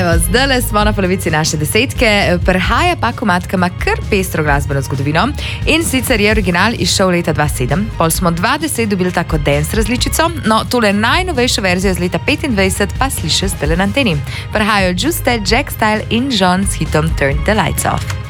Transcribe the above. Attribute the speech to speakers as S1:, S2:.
S1: Evo, zdaj smo na polovici naše desetke, prihaja pa komat, ki ima kar pestro glasbeno zgodovino in sicer je original izšel leta 2007, pol smo 2010 dobili tako dance različico, no tole najnovejšo verzijo z leta 25 pa slišiš zdaj na anteni. Prihajajo Juste, Jack Style in John s hitom Turn the Lights Off.